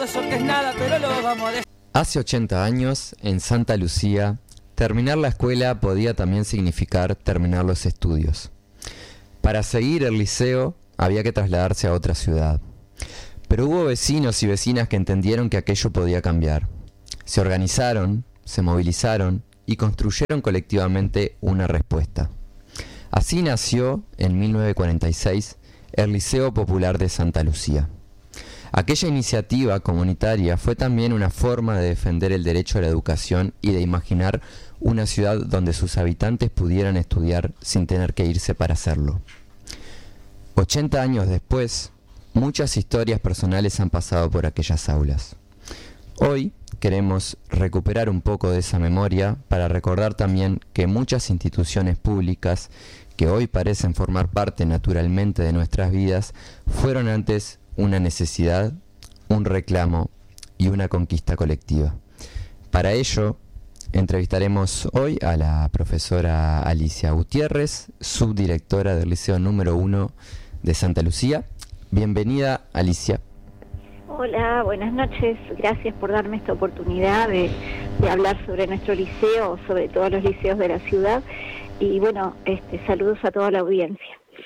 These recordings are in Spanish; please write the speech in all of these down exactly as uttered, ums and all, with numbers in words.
Eso que es nada, pero lo vamos a dejar. Hace ochenta años, en Santa Lucía, terminar la escuela podía también significar terminar los estudios. Para seguir el liceo había que trasladarse a otra ciudad. Pero hubo vecinos y vecinas que entendieron que aquello podía cambiar. Se organizaron, se movilizaron y construyeron colectivamente una respuesta. Así nació, en mil novecientos cuarenta y seis, el Liceo Popular de Santa Lucía. Aquella iniciativa comunitaria fue también una forma de defender el derecho a la educación y de imaginar una ciudad donde sus habitantes pudieran estudiar sin tener que irse para hacerlo. ochenta años después, muchas historias personales han pasado por aquellas aulas. Hoy queremos recuperar un poco de esa memoria para recordar también que muchas instituciones públicas que hoy parecen formar parte naturalmente de nuestras vidas fueron antes una necesidad, un reclamo y una conquista colectiva. Para ello, entrevistaremos hoy a la profesora Alicia Gutiérrez, subdirectora del Liceo número uno de Santa Lucía. Bienvenida, Alicia. Hola, buenas noches. Gracias por darme esta oportunidad de, de hablar sobre nuestro liceo, sobre todos los liceos de la ciudad. Y bueno, este, saludos a toda la audiencia.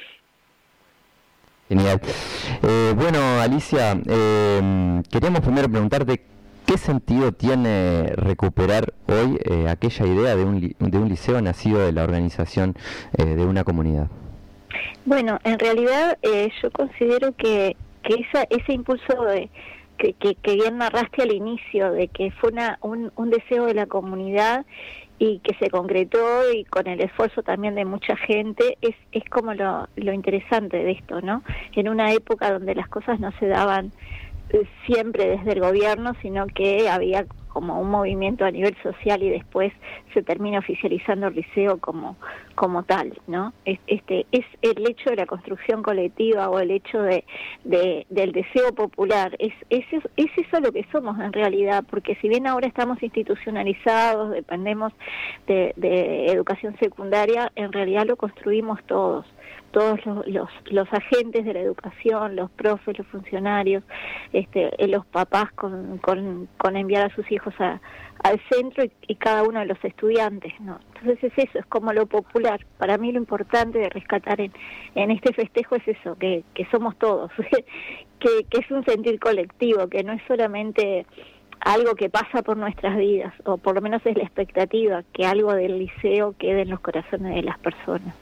Genial. Eh, bueno, Alicia, eh, queríamos primero preguntarte qué sentido tiene recuperar hoy eh, aquella idea de un, li- de un liceo nacido de la organización eh, de una comunidad. Bueno, en realidad eh, yo considero que, que esa, ese impulso de, que, que, que bien narraste al inicio, de que fue una, un, un deseo de la comunidad y que se concretó y con el esfuerzo también de mucha gente, es, es como lo, lo interesante de esto, ¿no? En una época donde las cosas no se daban eh, siempre desde el gobierno, sino que había como un movimiento a nivel social y después se termina oficializando el liceo como como tal, ¿no? Este es el hecho de la construcción colectiva o el hecho de, de del deseo popular, es, es, es eso lo que somos en realidad, porque si bien ahora estamos institucionalizados, dependemos de, de educación secundaria, en realidad lo construimos todos. Todos los, los, los agentes de la educación, los profes, los funcionarios, este, los papás con, con, con enviar a sus hijos a, al centro y, y cada uno de los estudiantes, ¿no? Entonces es eso, es como lo popular. Para mí lo importante de rescatar en, en este festejo es eso, que, que somos todos, que, que es un sentir colectivo, que no es solamente algo que pasa por nuestras vidas, o por lo menos es la expectativa, que algo del liceo quede en los corazones de las personas.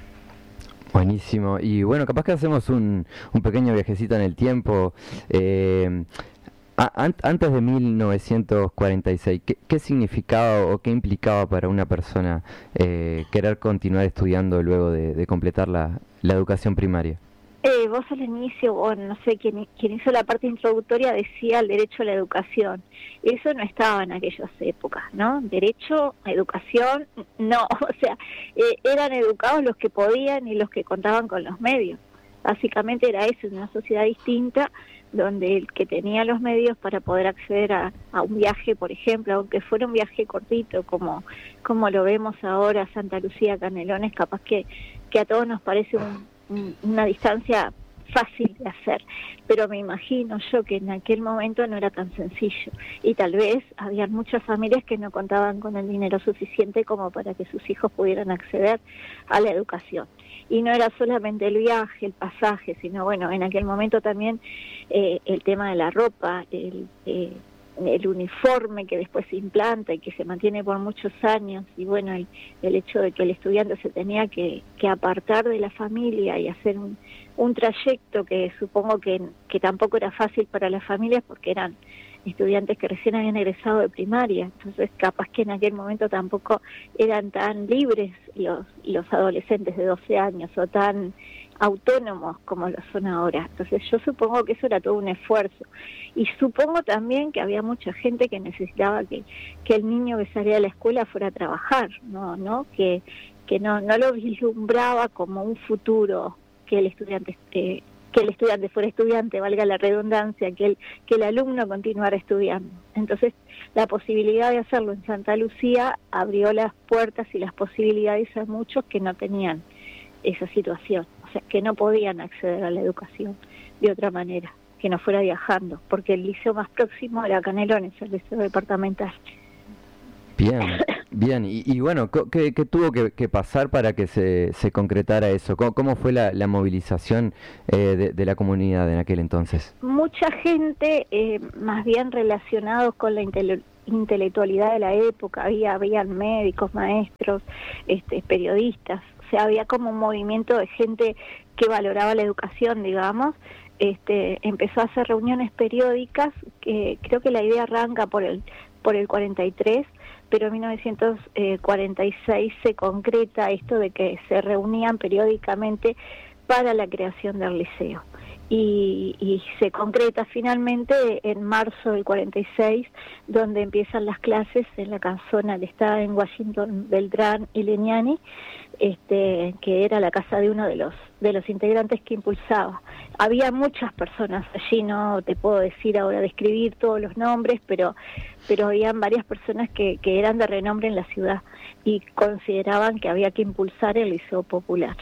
Buenísimo. Y bueno, capaz que hacemos un, un pequeño viajecito en el tiempo. Eh, a, an, antes de mil novecientos cuarenta y seis, ¿qué, qué significaba o qué implicaba para una persona eh, querer continuar estudiando luego de, de completar la, la educación primaria? Eh, vos al inicio, bueno, no sé, quien, quien hizo la parte introductoria decía el derecho a la educación. Eso no estaba en aquellas épocas, ¿no? Derecho a educación, no. O sea, eh, eran educados los que podían y los que contaban con los medios. Básicamente era eso, una sociedad distinta, donde el que tenía los medios para poder acceder a, a un viaje, por ejemplo, aunque fuera un viaje cortito, como, como lo vemos ahora, Santa Lucía, Canelones, capaz que, que a todos nos parece un una distancia fácil de hacer, pero me imagino yo que en aquel momento no era tan sencillo y tal vez había muchas familias que no contaban con el dinero suficiente como para que sus hijos pudieran acceder a la educación. Y no era solamente el viaje, el pasaje, sino bueno, en aquel momento también eh, el tema de la ropa, el, eh, el uniforme que después se implanta y que se mantiene por muchos años, y bueno, el, el hecho de que el estudiante se tenía que, que apartar de la familia y hacer un, un trayecto que supongo que, que tampoco era fácil para las familias porque eran estudiantes que recién habían egresado de primaria, entonces capaz que en aquel momento tampoco eran tan libres los, los adolescentes de doce años o tan autónomos como lo son ahora. Entonces yo supongo que eso era todo un esfuerzo y supongo también que había mucha gente que necesitaba que, que el niño que salía de la escuela fuera a trabajar, no, no, que, que no, no lo vislumbraba como un futuro, que el estudiante eh, que el estudiante fuera estudiante, valga la redundancia, que el, que el alumno continuara estudiando. Entonces, la posibilidad de hacerlo en Santa Lucía abrió las puertas y las posibilidades a muchos que no tenían esa situación, o sea, que no podían acceder a la educación de otra manera. que no fuera viajando, porque el liceo más próximo era Canelones, el liceo departamental. Bien, bien. Y, y bueno, ¿qué, qué tuvo que, que pasar para que se, se concretara eso? ¿Cómo, cómo fue la, la movilización eh, de, de la comunidad en aquel entonces? Mucha gente, eh, más bien relacionados con la intele intelectualidad de la época, había habían médicos, maestros, este, periodistas, o sea, había como un movimiento de gente que valoraba la educación, digamos. Este, empezó a hacer reuniones periódicas, que creo que la idea arranca por el por el cuarenta y tres, pero en mil novecientos cuarenta y seis se concreta esto de que se reunían periódicamente para la creación del liceo. Y, y se concreta finalmente en marzo del cuarenta y seis, donde empiezan las clases en la casona que está en Washington, Beltrán y Legnani, este, que era la casa de uno de los de los integrantes que impulsaba. Había muchas personas allí, no te puedo decir ahora, describir todos los nombres, pero pero habían varias personas que, que eran de renombre en la ciudad y consideraban que había que impulsar el liceo popular.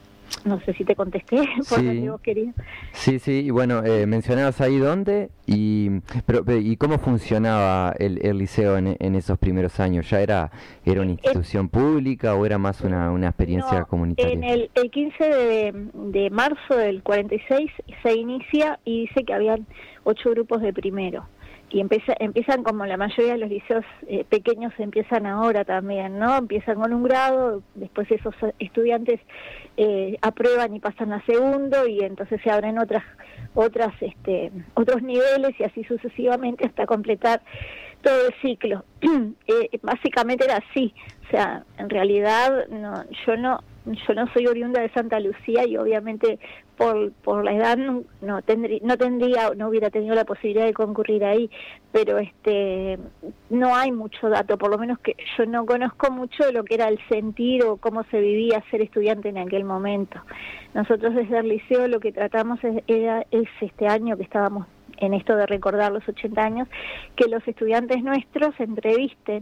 No sé si te contesté por lo que vos querías. Sí, sí, y bueno, eh, mencionabas ahí dónde, y pero y cómo funcionaba el, el liceo en, en esos primeros años. ¿Ya era era una institución el, pública o era más una, una experiencia no, comunitaria? En el, el quince de, de marzo del cuarenta y seis se inicia y dice que habían ocho grupos de primero. Y empieza, empiezan como la mayoría de los liceos eh, pequeños empiezan ahora también, ¿no? Empiezan con un grado, después esos estudiantes eh, aprueban y pasan a segundo, y entonces se abren otras, otras, este, otros niveles y así sucesivamente hasta completar todo el ciclo. eh, básicamente era así, o sea, en realidad no, yo no, yo no soy oriunda de Santa Lucía y obviamente por por la edad no, no tendría no tendría no hubiera tenido la posibilidad de concurrir ahí, pero este no hay mucho dato, por lo menos que yo no conozco mucho de lo que era el sentir o cómo se vivía ser estudiante en aquel momento. Nosotros desde el liceo lo que tratamos es, era es este año que estábamos en esto de recordar los ochenta años, que los estudiantes nuestros entrevisten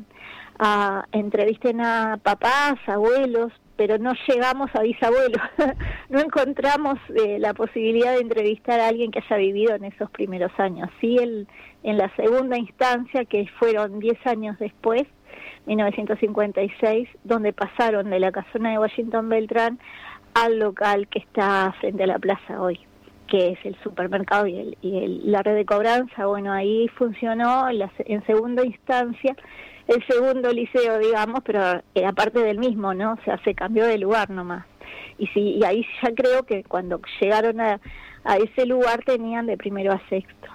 a entrevisten a papás, abuelos, pero no llegamos a bisabuelos, no encontramos eh, la posibilidad de entrevistar a alguien que haya vivido en esos primeros años. Sí, el, en la segunda instancia, que fueron diez años después, mil novecientos cincuenta y seis, donde pasaron de la casona de Washington Beltrán al local que está frente a la plaza hoy, que es el supermercado y, el, y el, la red de cobranza. Bueno, ahí funcionó en, la, en segunda instancia el segundo liceo, digamos, pero era parte del mismo, ¿no? O sea, se cambió de lugar nomás. Y sí, y ahí ya creo que cuando llegaron a, a ese lugar tenían de primero a sexto.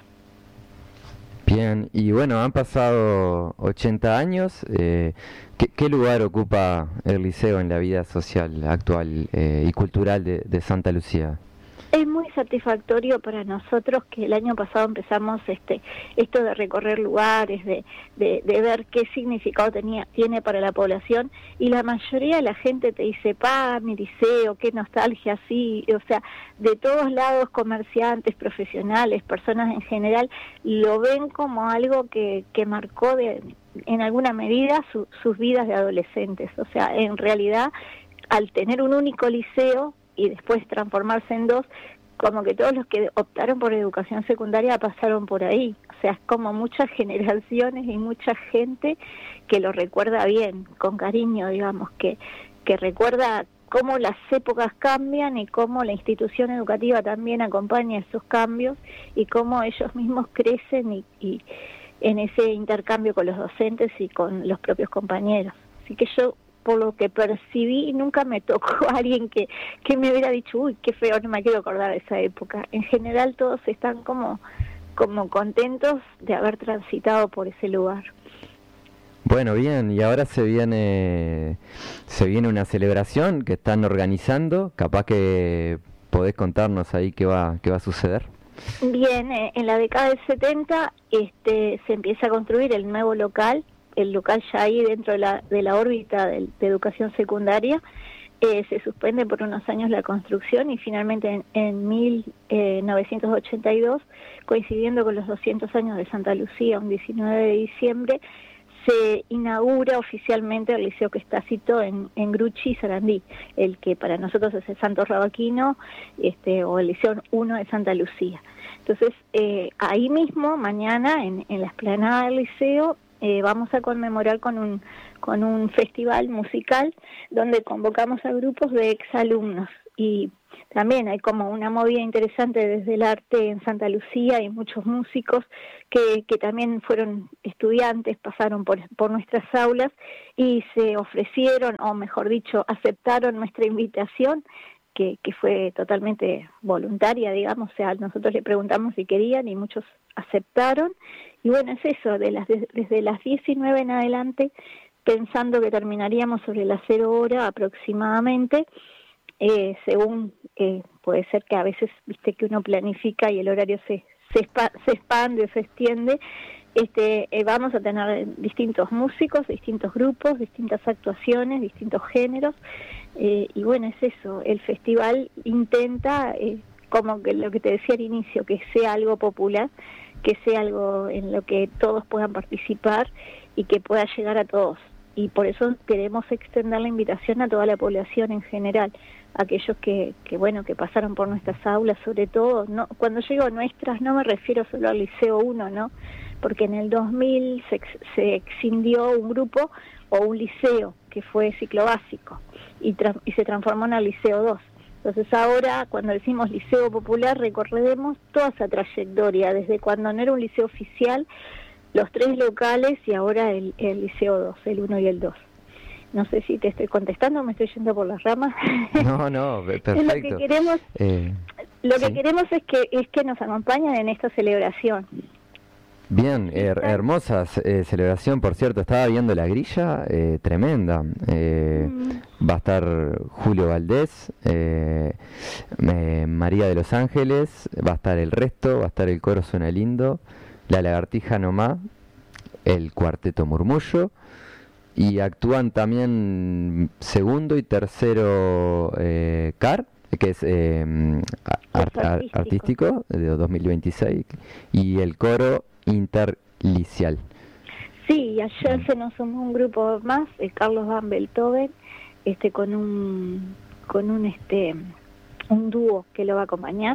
Bien, y bueno, han pasado ochenta años. Eh, ¿qué, ¿Qué lugar ocupa el liceo en la vida social actual eh, y cultural de, de Santa Lucía? Es muy satisfactorio para nosotros que el año pasado empezamos este esto de recorrer lugares, de, de, de ver qué significado tenía tiene para la población, y la mayoría de la gente te dice, pa, mi liceo, qué nostalgia, sí, o sea, de todos lados, comerciantes, profesionales, personas en general, lo ven como algo que, que marcó de, en alguna medida su, sus vidas de adolescentes. O sea, en realidad, al tener un único liceo y después transformarse en dos, como que todos los que optaron por educación secundaria pasaron por ahí. O sea, es como muchas generaciones y mucha gente que lo recuerda bien, con cariño, digamos, que, que recuerda cómo las épocas cambian y cómo la institución educativa también acompaña esos cambios y cómo ellos mismos crecen y, y en ese intercambio con los docentes y con los propios compañeros. Así que yo, por lo que percibí, nunca me tocó a alguien que, que me hubiera dicho, uy, qué feo, no me quiero acordar de esa época. En general todos están como, como contentos de haber transitado por ese lugar. Bueno, bien, y ahora se viene se viene una celebración que están organizando. Capaz que podés contarnos ahí qué va qué va a suceder. Bien, eh, en la década del setenta este, se empieza a construir el nuevo local, el local ya ahí dentro de la, de la órbita de, de educación secundaria. Eh, se suspende por unos años la construcción y finalmente en, en mil novecientos ochenta y dos, coincidiendo con los doscientos años de Santa Lucía, un diecinueve de diciembre, se inaugura oficialmente el Liceo Cestacito en, en Gruchi y Sarandí, el que para nosotros es el Santo Rabaquino, este, o el Liceo uno de Santa Lucía. Entonces, eh, ahí mismo, mañana, en, en la explanada del liceo, eh, vamos a conmemorar con un, con un festival musical donde convocamos a grupos de exalumnos. Y también hay como una movida interesante desde el arte en Santa Lucía, hay muchos músicos que, que también fueron estudiantes, pasaron por, por nuestras aulas y se ofrecieron, o mejor dicho, aceptaron nuestra invitación, que, que fue totalmente voluntaria, digamos, o sea, nosotros le preguntamos si querían y muchos aceptaron. Y bueno, es eso, de las, desde las diecinueve en adelante, pensando que terminaríamos sobre las cero hora aproximadamente. Eh, según eh, puede ser que a veces, viste, que uno planifica y el horario se se, espa, se expande o se extiende, este, eh, vamos a tener distintos músicos, distintos grupos, distintas actuaciones, distintos géneros, eh, y bueno, es eso, el festival intenta, eh, como que lo que te decía al inicio, que sea algo popular, que sea algo en lo que todos puedan participar y que pueda llegar a todos. Y por eso queremos extender la invitación a toda la población en general, aquellos que, que bueno, que pasaron por nuestras aulas, sobre todo, no, cuando llego a nuestras no me refiero solo al Liceo uno, ¿no? Porque en el dos mil se, se excindió un grupo o un liceo que fue ciclo básico y, tra y se transformó en el Liceo dos. Entonces ahora, cuando decimos Liceo Popular, recorreremos toda esa trayectoria, desde cuando no era un liceo oficial, los tres locales y ahora el, el Liceo dos, el uno y el dos. No sé si te estoy contestando o me estoy yendo por las ramas. No, no, perfecto. Lo que queremos, eh, lo que ¿sí? queremos es que es que nos acompañen en esta celebración. Bien, her hermosa eh, celebración, por cierto, estaba viendo la grilla, eh, tremenda. Eh, mm. Va a estar Julio Valdés, eh, eh, María de los Ángeles, va a estar el resto, va a estar el coro Suena Lindo, La Lagartija Nomá, el Cuarteto Murmullo, y actúan también segundo y tercero eh, C A R, que es eh, art artístico. artístico de dos mil veintiséis, y el coro interlicial. Sí, ayer mm. se nos sumó un grupo más, el Carlos Van Beethoven, este con un con un este un dúo que lo va a acompañar.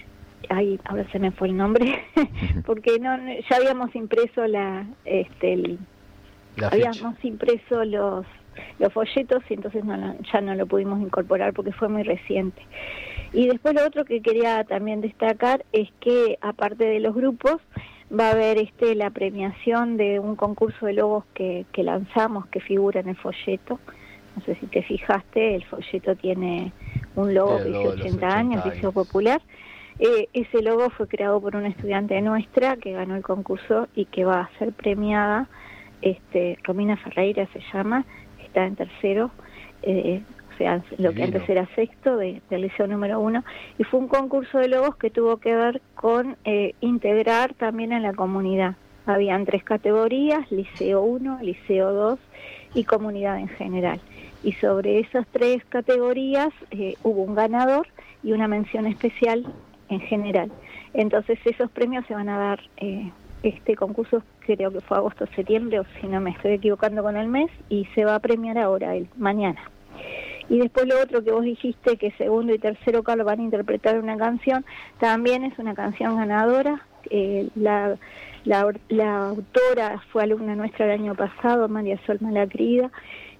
Ay, ahora se me fue el nombre, porque no ya habíamos impreso la este el, la habíamos impreso los los folletos y entonces no, no, ya no lo pudimos incorporar porque fue muy reciente. Y después lo otro que quería también destacar es que aparte de los grupos va a haber este la premiación de un concurso de logos que, que lanzamos que figura en el folleto. No sé si te fijaste, el folleto tiene un logo que dice ochenta años, Liceo Popular. Eh, ese logo fue creado por una estudiante nuestra que ganó el concurso y que va a ser premiada, este, Romina Ferreira se llama, está en tercero, eh, o sea, lo que antes era sexto de, del liceo número uno, y fue un concurso de logos que tuvo que ver con eh, integrar también en la comunidad. Habían tres categorías, Liceo uno, Liceo dos y comunidad en general. Y sobre esas tres categorías eh, hubo un ganador y una mención especial en general. Entonces esos premios se van a dar, eh, este concurso creo que fue agosto, septiembre, o si no me estoy equivocando con el mes, y se va a premiar ahora, el mañana. Y después lo otro que vos dijiste, que segundo y tercero Carlos van a interpretar una canción, también es una canción ganadora. Eh, la, la, la autora fue alumna nuestra el año pasado, María Sol Malacrida,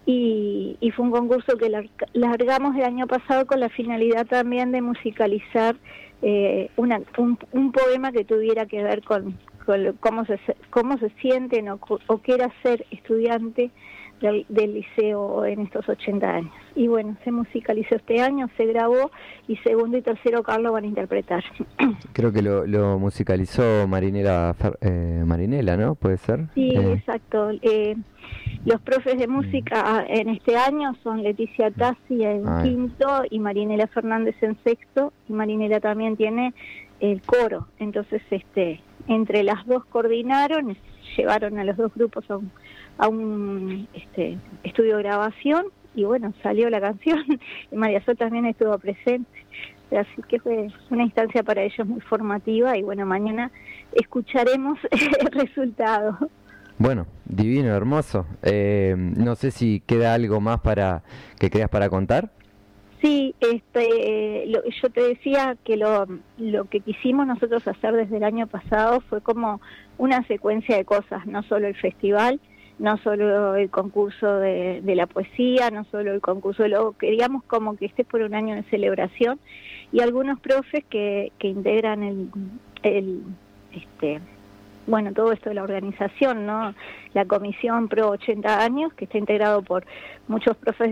y, y fue un concurso que largamos el año pasado con la finalidad también de musicalizar eh, una, un, un poema que tuviera que ver con, con cómo se cómo se sienten o, o qué era ser estudiante del, del liceo en estos ochenta años. Y bueno, se musicalizó este año, se grabó y segundo y tercero Carlos van a interpretar. Creo que lo, lo musicalizó Marinela, eh, Marinela, ¿no? ¿Puede ser? Sí, eh. exacto. Eh, los profes de música en este año son Leticia Tassi en Ay. quinto y Marinela Fernández en sexto, y Marinela también tiene el coro. Entonces, este, entre las dos coordinaron, llevaron a los dos grupos a un, a un este, estudio de grabación y bueno, salió la canción y María Sol también estuvo presente. Así que fue una instancia para ellos muy formativa y bueno, mañana escucharemos el resultado. Bueno, divino, hermoso. Eh, no sé si queda algo más para que creas para contar. Sí, este, lo, yo te decía que lo, lo que quisimos nosotros hacer desde el año pasado fue como una secuencia de cosas, no solo el festival, no solo el concurso de, de la poesía, no solo el concurso de lo queríamos como que esté por un año de celebración, y algunos profes que, que integran el, el este bueno, todo esto de la organización, ¿no? La Comisión Pro ochenta años, que está integrado por muchos profes